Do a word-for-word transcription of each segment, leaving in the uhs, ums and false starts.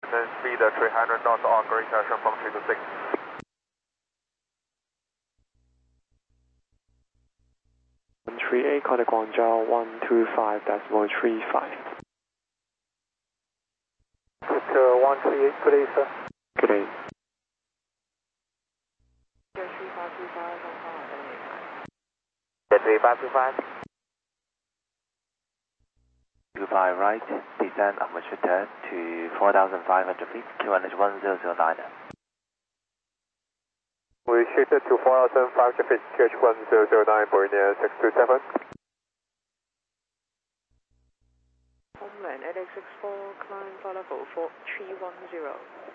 Then speed uh, three hundred knots on green action from three to six. three eight, contact Guangzhou one two five decimal three five. Victor one three eight, good day, sir. Good day. three five two five, Hong Kong, three five two five. Dubai right, descend amateur turn to four thousand five hundred feet, Q N H one zero zero nine. We shifted to four thousand five hundred feet, Q H one zero zero nine, Meridian six two seven. Homeland eight eight six four, climb flight level four three one zero.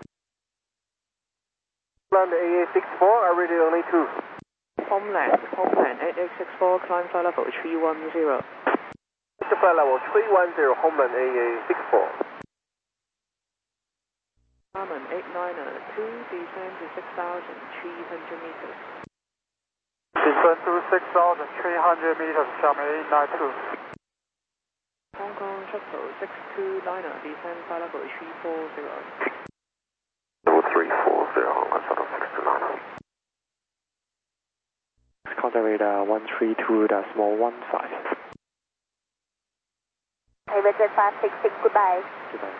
Homeland eight eight six four, are ready only two. Homeland, Homeland eight eight six four, climb flight level three one zero. Flight level three one zero, Homeland eight eight six four. Harmon eight nine two, descend to six thousand three hundred meters. Descend to six thousand three hundred meters, Xiamen eight nine two. Hong Kong Shuttle six two niner, descend flight level three four zero. Level three four zero, Hong Kong Shuttle six two niner. Contact radar one three two decimal one five. Hey, Richard five six six, goodbye. Goodbye.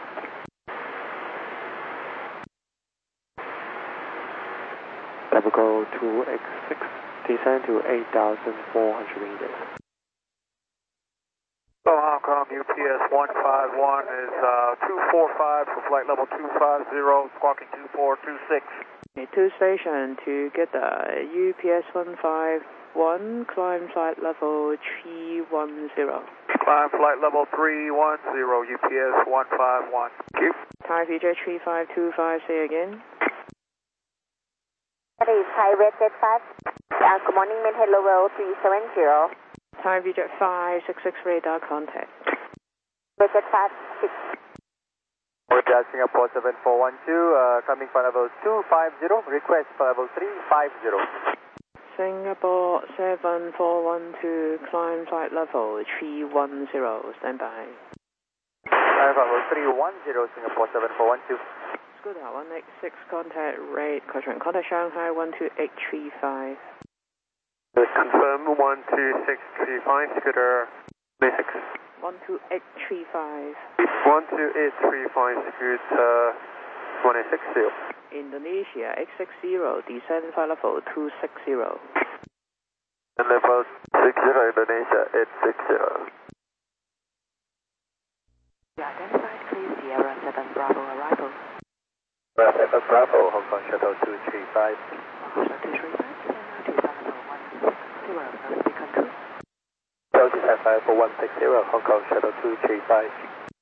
Level go two X six, descend to eight thousand four hundred meters. So Hong Kong U P S one five one is uh, two four five for flight level two five zero, squawking two four two six. Two station to get the U P S one five one, climb flight level three one zero. Climb flight level three one zero, U P S one five one. Thank you. Thai V J three five two five, say again. That is Thai Red Jet five. Uh, good morning, maintain level three seven zero. Thai V J five six six, radar contact. Red Jet five six. Roger, Singapore seven four one two, uh, coming flight level two five zero, request flight level three five zero. Singapore seven four one two, climb flight level three one zero, stand by. Climb flight level three one zero, Singapore seven four one two. Scooter one eight six, contact rate, caution, contact Shanghai one two eight three five. Confirm one two six three five, Scooter six. one two eight three five. one two eight three five, Scooter one eight six zero. Indonesia eight six zero, descend flight level two six zero. And level six zero, Indonesia eight six zero. You identified clear Sierra seven Bravo arrival. Sierra seven Bravo, Hong Kong Shuttle two three five. Hong Kong Shuttle two three five, descend now to flight level one six zero, Mozambique control. Shuttle descend flight level one six zero, Hong Kong Shuttle two three five.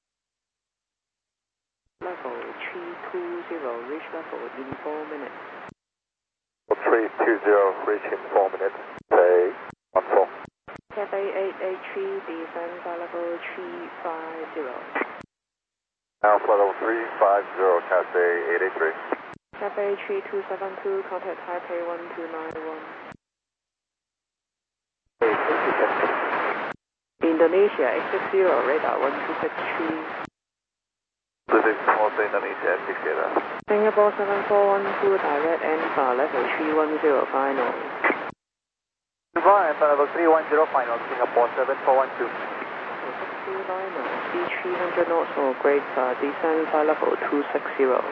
Level three two zero, reach level in four minutes. three two zero, reach in four minutes. Say one four. Cathay eight eight three, descend flight level three five zero. Now flight level three five zero, Cathay eight eight three. Cathay three two seven two, contact Taipei one two nine one. Indonesia eight six zero, radar one two six three. This is also Indonesia eight six zero. Singapore seven four one two, direct Alpha, level three one zero, final. Goodbye, level three one zero, final, Singapore seven four one two. six two nine nine, speed three hundred knots or greater, descend flight level two six zero.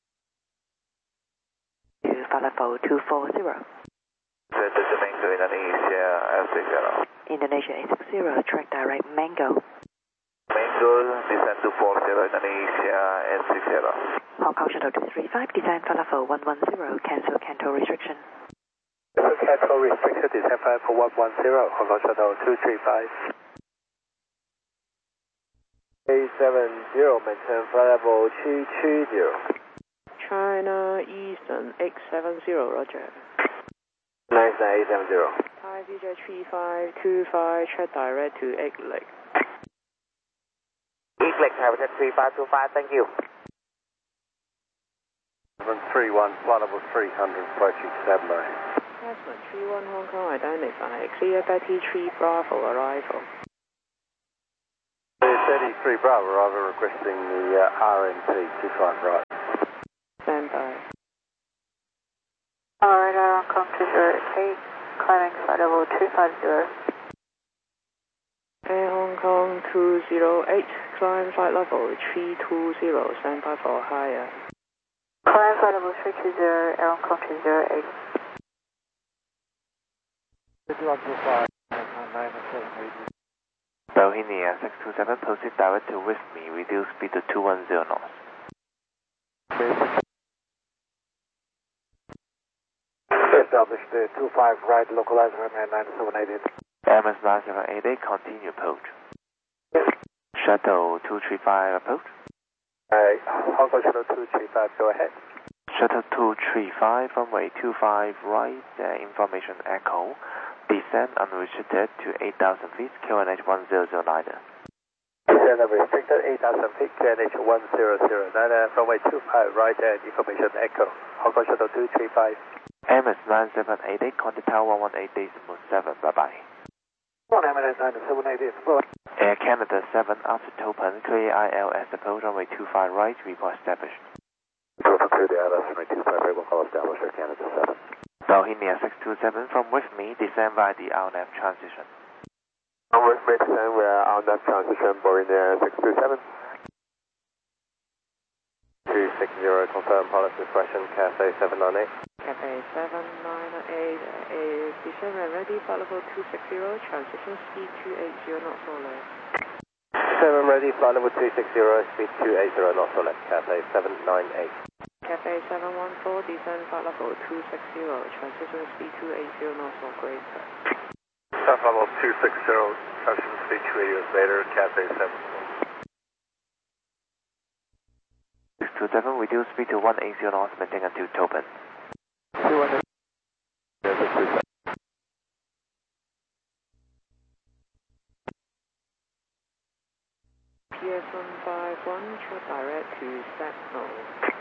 To flight level two four zero. Descending to Indonesia eight six zero. Indonesia eight six zero, track direct Mango. Mango, descend to four zero, Indonesia eight six zero. Hong Kong Shuttle two three five, descend flight level one one zero, cancel Canto restriction. Canto restriction, descend flight level one one zero, Hong Kong Shuttle two three five. eight seven zero, maintain flight level two two zero. China Eastern eight seven zero, roger. nine nine eight seven zero. Thai V J three five two five, check direct to Egg Lake. Egg Lake, Thai V J three five two five, thank you. seven three one, flight level three hundred, approaching seven nine. Cessna three one Hong Kong, identify, clear Betty three Bravo, arrival. thirty-three Bravo, arrival requesting the uh, R N T two five right. standby. Alright, uh, come to zero eight, climbing flight level two five zero. Air Hong Kong two zero eight, climb flight level three two zero, standby for higher. Climb flight level three two zero, Air Hong Kong two zero eight. Bohemia six two seven, proceed direct to with me, reduce speed to two one zero knots. Established uh, two five right, localize runway nine seven eight eight. M S nine seven eight eight, continue approach. Shuttle two three five, approach. Alright, Hong Kong Shuttle two three five, go ahead. Shuttle two three five, runway two five right, uh, information echo. Descend unrestricted to eight thousand feet, Q N H one zero zero nine. Descend unrestricted eight thousand feet, Q N H one zero zero nine, runway two five right, and information echo. Hong Kong Shuttle two three five. M S nine seven eight eight, contact tower one one eight decimal seven, bye bye. one M S nine seven eight eight, bye. Air Canada seven, after Topan, clear I L S approach, runway two five right, report established. Topan clear the I L S, runway two five right, we'll call established, Air Canada seven. Bohemia six two seven, from with me, descend via the R N F transition. From with me, descend via R N F transition, Bohemia six two seven. two six zero, confirm pilot discretion, Cathay seven nine eight. Cathay seven nine eight, is descend and ready, flight level two six zero, transition speed two eight zero knots or less. seven ready, flight level two six zero, speed two eight zero knots or less, Cathay seven nine eight. Cathay seven one four, descend flight level two six zero, transition speed two eight zero knots or greater. Flight level two six zero, transition speed two eight zero later, Cathay seven four. six two seven, reduce speed to one eight zero knots, maintain until Topan. P S one five one, short direct to Stepnol.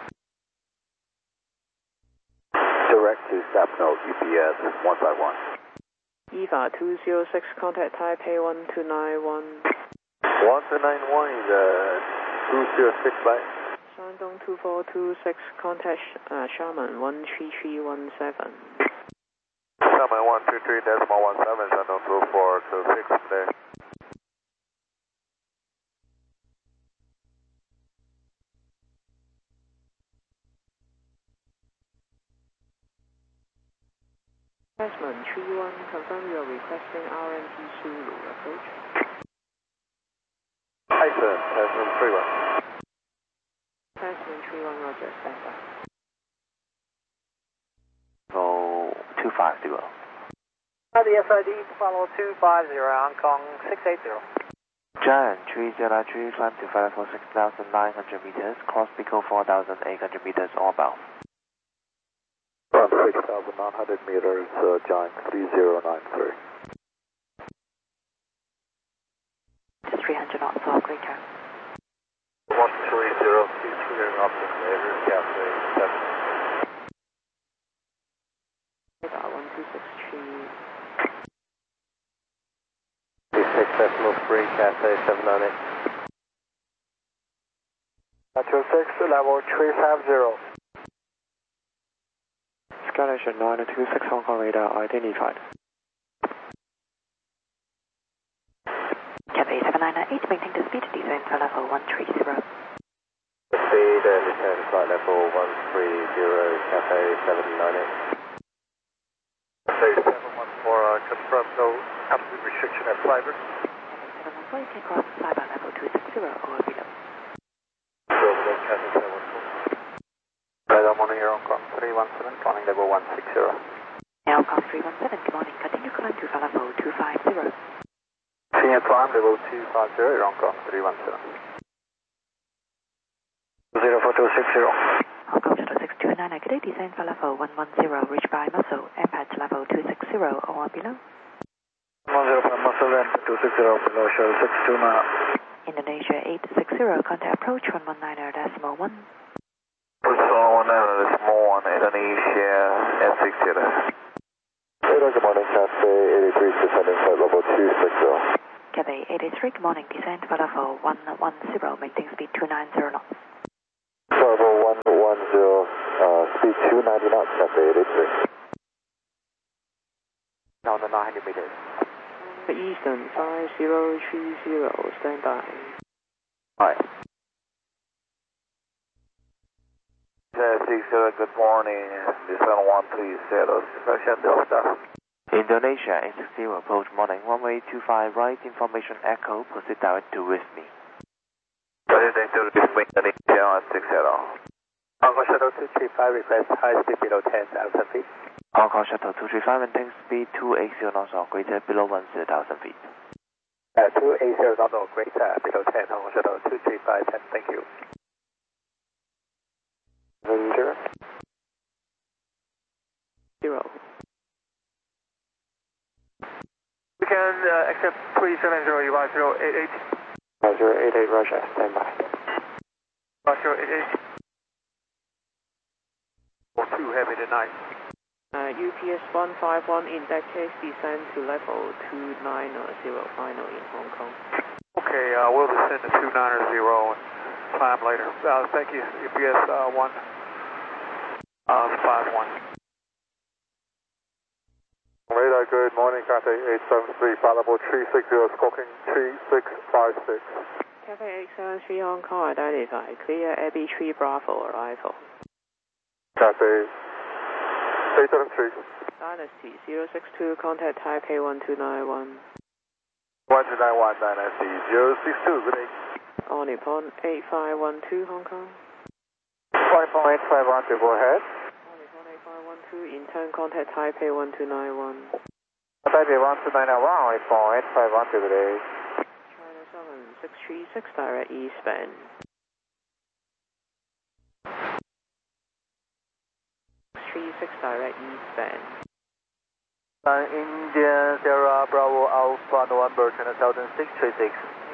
Direct to Stepnol, U P S one five one. EVA two zero six, contact Taipei one two nine one. one two nine one is uh, two zero six, right? Shandong two four two six, contact uh, Sharman one three three one seven. Sharman one two three decimal one seven, Shandong two four two six there. Tasman three one, confirm you are requesting R M P Zulu approach. Hi sir, Tasman three one. Tasman three one, roger, standby. Go two five zero. The S I D, follow two five zero, Hong Kong six eight zero. Giant three zero three, climb to flight level six thousand nine hundred meters, cross Pico four thousand eight hundred meters, all bound. From six thousand nine hundred meters, uh, Giant three zero nine three. three hundred knots or greater. one three zero, two three optic later, Cathay seven. Radar one two six three. two six decimal three, Cathay seven nine eight. two six, level three five zero. Skyline nine two six, Hong Kong radar identified. Cathay seven nine eight, maintain the speed, descend for level one three zero. Speed and descend flight level one three zero, Cathay seven nine eight. Cathay seven one four, uh, confirm no altitude restriction at Flyber. Cathay seven one four, you can cross Flyber level two six zero or below. Go Cathay seven one four. Radar morning, Air Hong Kong three one seven, climbing level one six zero. Air Hong Kong three one seven, good morning, continue climb to flight level two five zero. Senior climb level two five zero, Air Hong Kong three one seven. zero four two six zero. Hong Kong Shuttle six two nine, negative, descend for level one one zero, reach by Muscle, impact level two six zero or below. one zero five muscle and two six zero below, shuttle six two nine. Indonesia eight six zero, contact approach one one nine decimal one. Pursuit one nine decimal one, Indonesia S six zero. Good morning, Cathay eighty-three, descending flight level two six zero. Cathay eighty-three, good morning, descend for level one one zero, maintain speed two nine zero knots. Level one one zero, uh, Speed two ninety knots, Cafe eight eight three. Down to nine hundred meters. Eastern five zero three zero, stand by. Hi. six zero, good morning. Descent one three zero, Section Delta. Indonesia eight six zero, approach morning, runway two five right, information echo, proceed direct to with me. Proceeding to with me, Indonesia one six zero. Hong Kong Shuttle two three five, request high speed below ten thousand feet. Hong Kong Shuttle two three five, maintain speed two eighty knots or greater below ten thousand feet. Uh, two eighty knots or greater below ten, Hong Kong Shuttle two three five, ten, thank you. Zero. Zero. We can uh, accept three seven zero, U Y zero eight eight. zero eight eight, Roger, stand by. Roger, eight eight. Oh, two heavy tonight. Uh, U P S one five one, in that case, descend to level two nine zero, final in Hong Kong. Okay, uh, we'll descend to two nine zero and climb later. Uh, thank you, U P S uh, one five one. Radar, good morning, Cathay eight seven three, Fallible three six zero, squawking three six five six. Cathay eight seven three Hong Kong, identify, clear Abbey Tree Bravo arrival. Cathay eight seven three. Dynasty zero six two, contact Taipei one two nine one. one two nine one, Dynasty zero six two, good day. On Nippon eight five one two Hong Kong. Nippon eight five one two, go ahead. On Nippon eight five one two, in turn contact Taipei one two nine one. Taipei one two nine one, Nippon eight five one two, good day. China seven six three six, direct eastbound. three six, direct eastbound. Uh, Indian Sierra Bravo Alpha November, China Southern six three six.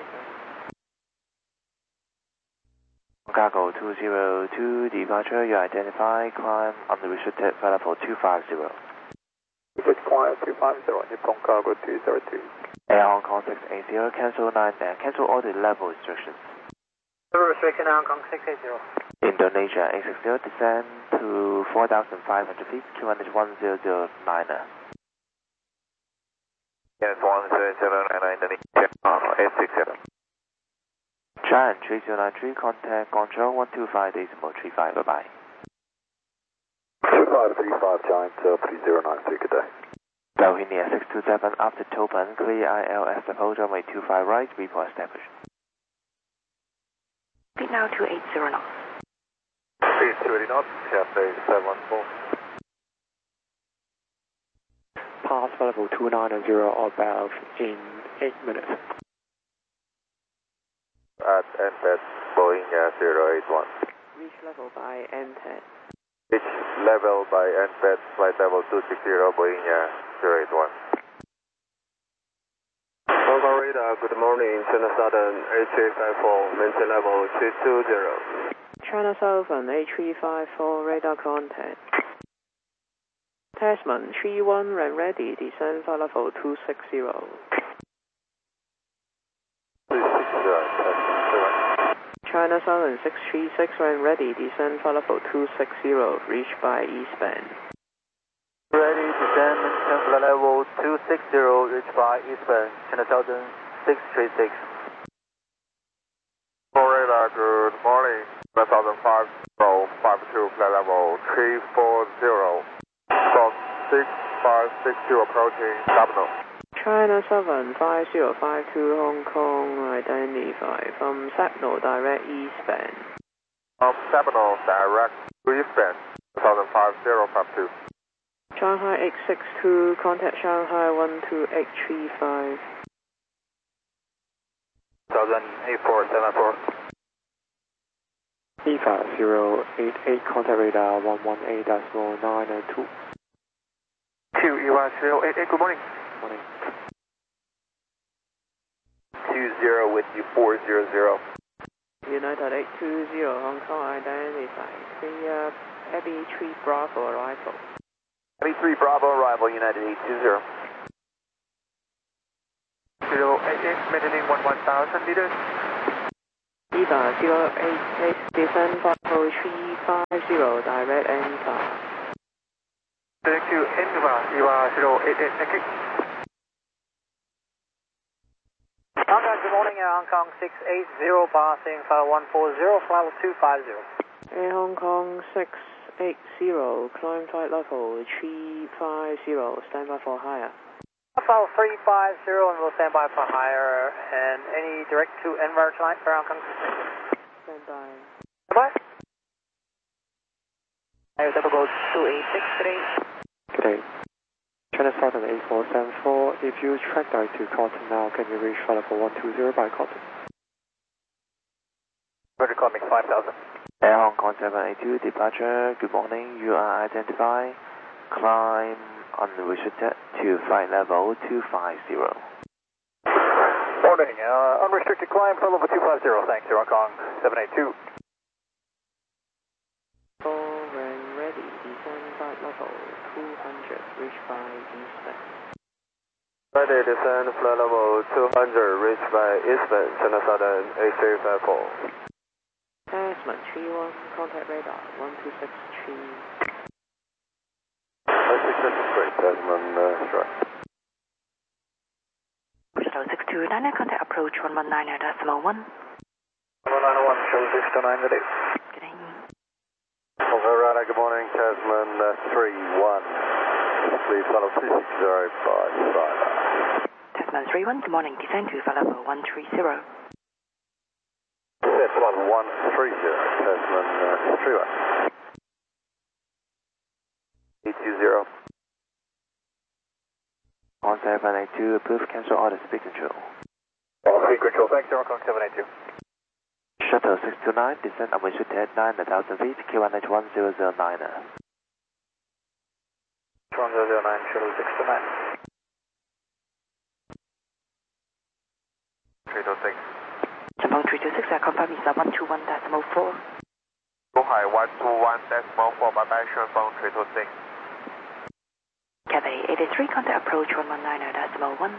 Cargo two zero two, departure, you identify, climb unrestricted flight level two five zero. Good quiet two five zero, Nippon Cargo two zero two. Air Hong Kong six eight zero, cancel nine, uh, cancel all the level restrictions. Level restriction Hong Kong six eight zero. Indonesia eight six zero, descend to four thousand five hundred feet, Q N H one zero zero nine. Yes, one zero zero nine nine, Indonesia eight six zero. Giant three zero nine three, contact control one two five decimal three five, bye bye. two five three five, Giant uh, three zero nine three, good day. Bohemia six two seven, after Topan, clear I L S approach runway two five right, report established. Speed now two eighty knots. Speed two eighty knots, Cathay seven one four. Pass level two nine zero or above in eight minutes. At N P E D, Boeing uh, zero eight one. Reach level by N T E D. Reach level by N P E D, flight level two six zero, Boeing uh, zero eight one. Hong Kong radar, good morning, China Southern eight three five four, maintain level three two zero. China Southern eight three five four, radar contact. Tasman three one, ran ready, descend flight level two six zero. two six zero, China Southern six three six, ran ready, descend flight level two six zero, reach by eastbound. Ready, descend, maintain flight level two six zero, reach by eastbound, China Southern six three six. Hong Kong radar, good morning, China Southern five zero five two, flight level three four zero. From six five six two, approaching Terminal. China Southern five zero five two Hong Kong, identify, from Signal direct eastbound. From Terminal, direct eastbound, Southern five zero five two. Shanghai eight six two, contact Shanghai one two eight three five. Southern eight four seven four. E V A zero eight eight, contact radar one one eight decimal nine two. Q E Y zero eight eight, good morning. Morning. two zero with you four zero zero. United eight two zero Hong Kong, identify, clear Abbey Tree Bravo arrival. Abbey three Bravo arrival, United eight two zero. zero eight eight, maintaining one one thousand meters. E V A zero eight eight, descend Level three five zero, direct enter. Thank you, Enva, you are zero eight eight, thank you. Hong Kong, good morning, Air Hong Kong six eight zero, passing flight one four zero, flight two five zero. Air Hong Kong six eight zero, climb flight level three five zero, stand by for higher. Flight three five zero, and we'll stand by for higher, and any direct to Enver tonight for Hong Kong six eight zero. Stand by. Bye. Air double go two eight six today. Good day. China Southern eight four seven four, if you track direct to Cotton now, can you reach flight level one two zero by Cotton? Roger, call me five thousand. Air Hong Kong seven eight two, departure, good morning, you are identified, climb unrestricted to flight level two five zero. Morning, uh, unrestricted climb, flight level two five zero, thanks, Air Hong Kong seven eight two. Four when ready, descend flight level two hundred, reach by eastbound. Ready, descend flight level two hundred, reach by eastbound, China Southern eight three five four. Tasman three one, contact radar one two six three. one six six three, Tasman uh, strike. Shuttle six two nine, contact approach one one nine decimal one. one nine one, show six two nine, good day. Good day. Over radar, good morning, Tasman uh, three one. Please follow two six zero by radar. Tasman three one, good morning, descend to flight level one three zero. Set flight one three zero, Tasman uh, three one. eight two zero. On seven eight two, approved, cancel order, speed control. Speed control, thanks, Air Hong Kong seven eight two. Shuttle six two nine, descend unrestricted nine thousand feet, Q one H one zero zero nine. one zero zero nine, shuttle six two nine. three two six. Jumbo three two six, I confirm is one two one decimal four. 珠海one two one decimal four, bye bye, 顺丰three two six. Cathay eighty three, contact approach one one nine decimal one.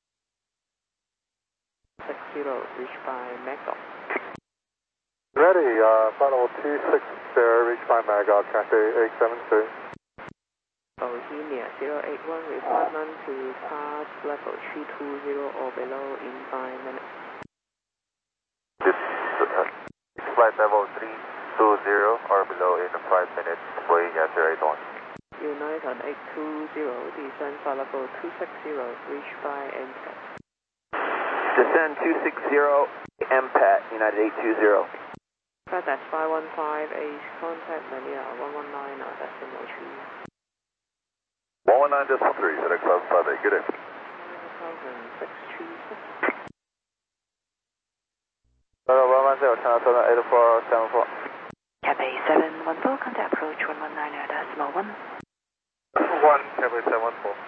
six zero, reach by Magog. Ready, uh, flight level two six zero, reach by Magog, Cathay eight seven two. Bohemia zero eight one, requirement to pass level three two zero or below in five minutes. This, uh, flight level three two zero or below in five minutes, Bohemia zero eight one. United eight two zero, descend flight level two six zero, reach by M P A T. Descend two six zero, M P A T, United eight two zero. FedEx five one five eight, contact Manila one one nine decimal three. one one nine decimal three, FedEx five one five eight, good day. one thousand six three six. Uh, one one zero, China Southern eight four seven four. Cathay seven one four, contact approach one one nine decimal one. one, Cathay seven one four.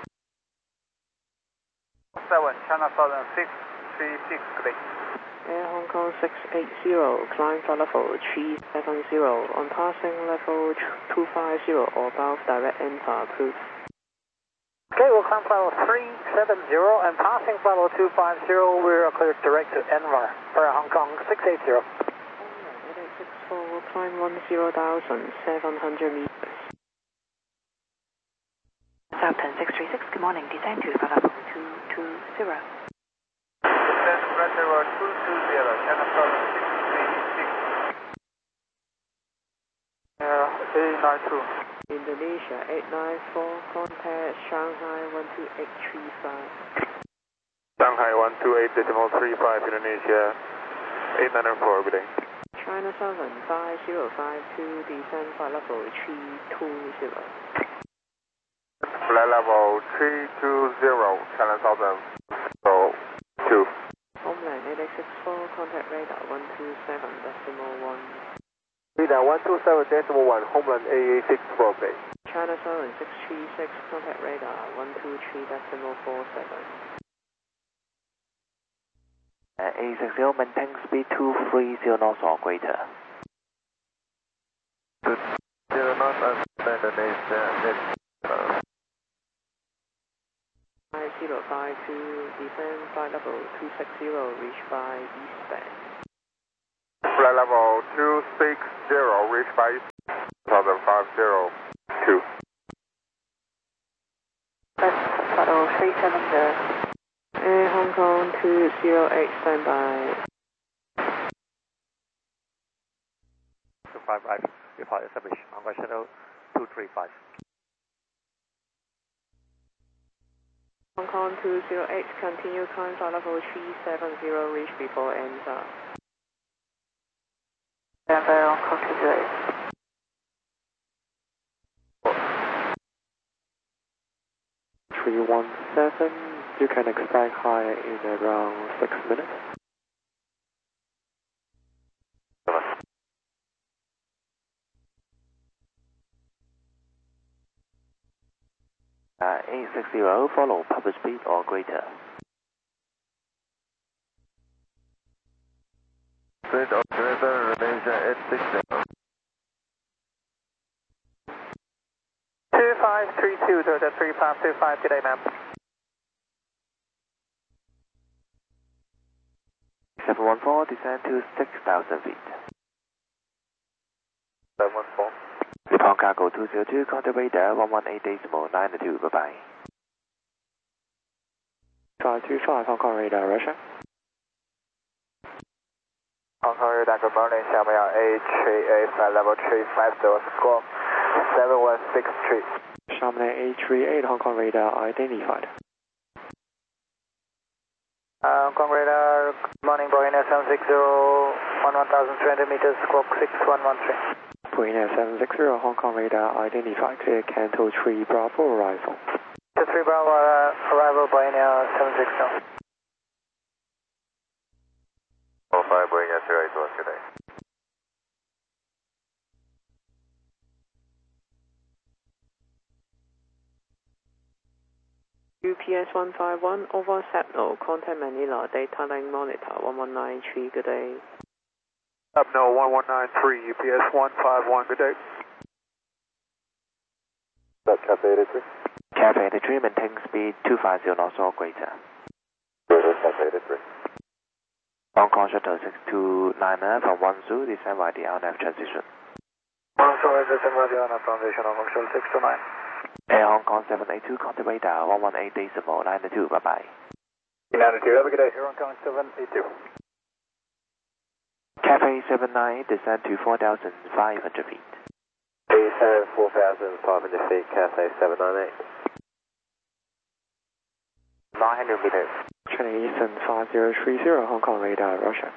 seven, China Southern six three six, good day. Air Hong Kong six eight zero, climb flight level three seven zero, on passing level two five zero or above, direct enter approved. Okay, we'll climb flight level three seven zero and passing flight level two five zero, we're clear direct to Enver for Hong Kong six eight zero. eight eight six four, climb one zero thousand seven hundred meters. Southern six three six, good morning, descend to flight level two two zero. Descend flight level two two zero, China Southern six three six. Uh, eight nine two. Indonesia eight nine four, contact Shanghai one two eight three five. Shanghai one two eight decimal three five, Indonesia eight nine four, good day. China Southern five zero five two, descend flight level three two zero. Flight level three two zero, China Southern zero two. Homeland eight eight six four, contact radar one two seven decimal one. Radar one two seven decimal one, Homeland eight eight six four, please. China Southern six three six, contact radar one two three decimal four seven. Uh, eight six zero, maintain speed two three zero knots or greater. Zero knots and Indonesia, five zero five two, descend flight level two six zero, reach by eastbound. Flight flight level two six zero, reach by seven five zero two. Flight level three seven zero. Air Hong Kong two zero eight, standby. two five right, report established, Hong Kong Shuttle two three five. Hong Kong two zero eight, continue climb flight level three seven zero, reach before ends up. Standby Hong Kong two zero eight. three one seven, you can expect high in around six minutes. Uh, eight six zero, follow public speed or greater. Speed of greater remains at eight six zero. two five three two, Delta three five two five, today ma'am. seven one four, descend to six thousand feet. seven one four. Report cargo two zero two, contact radar one one eight decimal nine two, bye bye. five two five, Hong Kong radar, Russia. Hong Kong radar, good morning, Xiaomi A three eight, flight level three five zero, squawk seven one six three. Xiaomi A three eight, Hong Kong radar identified. Uh, Hong Kong radar, good morning, Boeing seven six zero, one one thousand three hundred meters, squawk six one one three. Boeing seven six zero, Hong Kong radar identified, clear Canto three Bravo arrival. Canto three Bravo uh, arrival, Boeing seven six zero. Oh five, Boeing zero eight one today. U P S one five one, over Sapno, contact Manila, data link monitor one one nine three, good day. Up no one one nine three, U P S one five one, good day. That's Cafe eighty-three. Cafe eighty-three, maintain speed two five zero knots or greater. Greater Cafe eighty-three. Hong Kong Shuttle six two nine from one Zoo, descend by the L N F transition. One Zoo, descend by the L N F transition, Hong Kong Shuttle six two nine. Air Hong Kong seven eight two, contact radar one one eight decimal nine two, bye bye. nine two, have a good day. Air Hong Kong seven eight two. Cafe seven nine, descend to four thousand five hundred feet. Descend four thousand five hundred feet, Cafe seven nine eight. nine hundred meters. China Eastern five zero three zero, Hong Kong radar, Russia.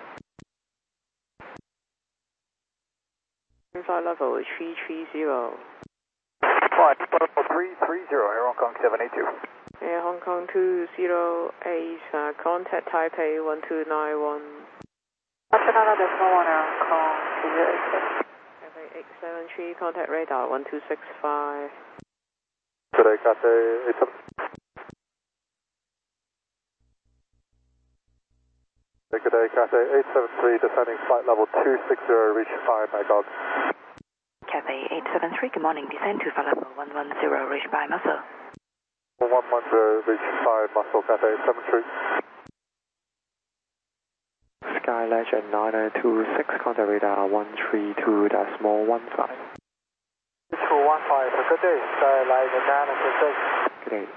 Flight level three three zero. Flight level three three zero, Air Hong Kong seven eight two. Air Hong Kong two zero eight, uh, contact Taipei one two nine one. Barcelona decimal one, Air Hong Kong two zero eight six. Cafe eight seven three, contact radar one two six five. Today, Cafe eighty-seven. Good day, Cafe eight seven three, descending flight level two six zero, reach five, my God. Cafe eight seven three, good morning, descend to flight level one one zero, reach by Muscle. one one zero, reach five, Muscle, Cafe eight seven three. Sky Legend nine two six, contact radar one three two decimal one five. two one five, good day, Sky Legend nine two six. Good day.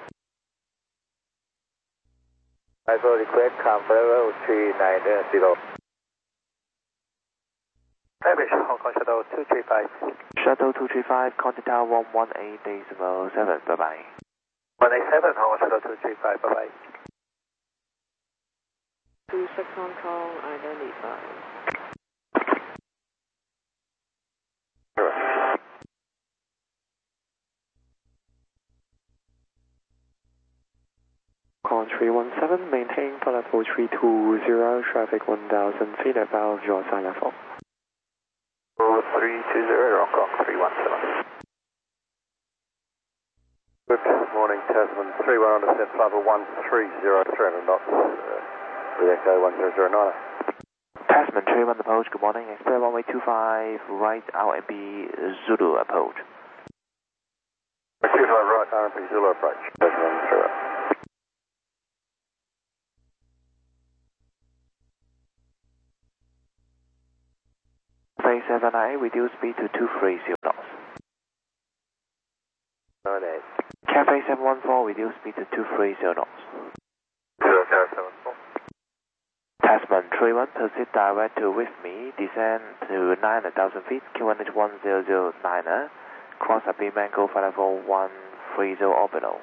I will request comfort level three nine zero. Irish, Hong Kong Shuttle two three five. Shuttle two three five, contact tower one one eight decimal seven, bye bye. one eight seven, Hong Kong Shuttle two three five, bye bye. two six Hong Kong, identified. Con three one seven, maintain flight level three two zero, traffic one thousand feet above your sign level. three two zero, Hong Kong three one seven. Good morning, Tasman three one, descend flight level one three zero, three hundred knots, uh, with Echo one zero zero nine. Tasman three one approach, good morning, expect one way two five, right R M B Zulu approach. two five right, R M B Zulu approach, Tasman three one. seven nine, reduce speed to two three zero knots. nine eight. Cafe seven one four, reduce speed to two three zero knots. zero zero seven four. Tasman three one, proceed direct to with me, descend to nine thousand feet, Q one H one zero zero nine, cross a beam angle five level one three zero orbital.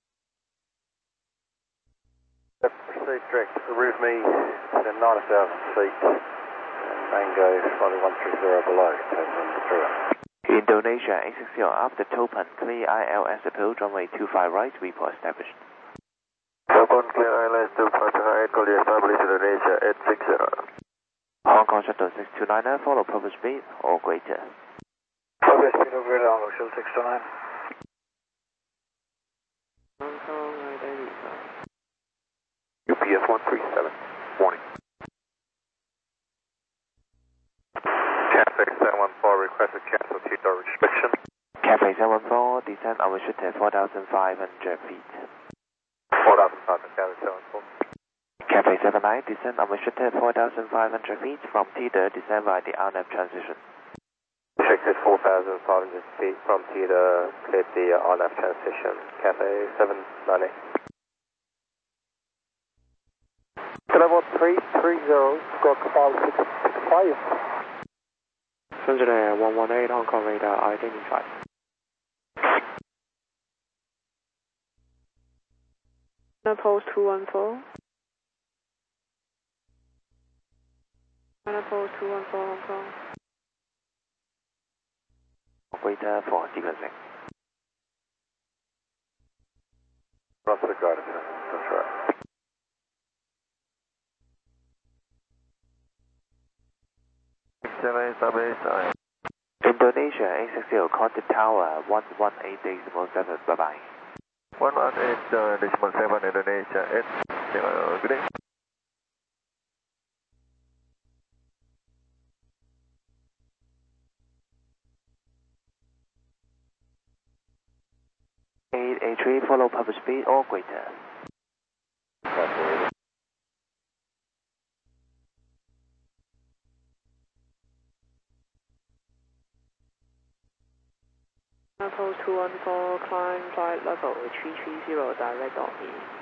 Proceed direct to with me, then nine thousand feet, Mango flight one three zero below, Tasman three one. Indonesia eight six zero, after Topan, clear I L S approach, runway two five right, report established. Topan, clear I L S two five right, clear established Indonesia eight six zero. Hong Kong Shuttle six two nine, follow proper speed or greater. Proper speed or greater, Hong Kong Shuttle six two nine. Hong Kong identified. U P S one three seven, warning. Cafe seven one four, requested cancel two-door restriction. Cafe seven one four, descend unrestricted four thousand five hundred feet. four thousand five hundred, Cafe seven one four. Cafe seven nine, descend unrestricted four thousand five hundred feet from Teeter, descend via the R N F transition. Restricted four thousand five hundred feet from Teeter, cleared the R N F transition. Cafe seven nine eight. Level three three zero, squawk about six six five. Sunday one one eight, Hong Kong radar identified. Pulse two one four. Pulse two one four, Hong Kong. Operator for sequencing. Russell got it, that's right. seven established. Indonesia eight six zero, contact tower one one eight decimal seven, bye bye. one one eight decimal seven, Indonesia eight zero, good day. eight eight three, follow proper speed or greater. Pulse two one four, climb flight level three three zero, direct on me.